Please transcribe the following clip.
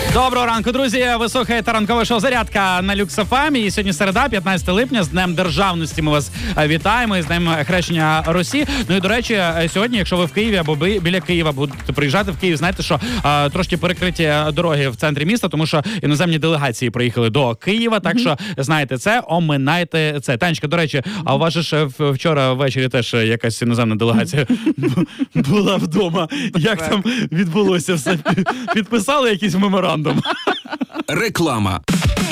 Доброго ранку, друзі. Ви слухаєте ранкове шоу «Зарядка» на Люкс ФМ. І сьогодні середа, 15 липня. З Днем Державності ми вас вітаємо. І з Днем Хрещення Русі. Ну і, до речі, сьогодні, якщо ви в Києві або біля Києва будете приїжджати в Київ, знаєте, що трошки перекриті дороги в центрі міста, тому що іноземні делегації приїхали до Києва. Так що, знаєте це, оминайте це. Танечка, до речі, а у вас же ж вчора ввечері теж якась іноземна делегація була вдома. Як там відбулося все? Підписали якийсь меморандум? Реклама.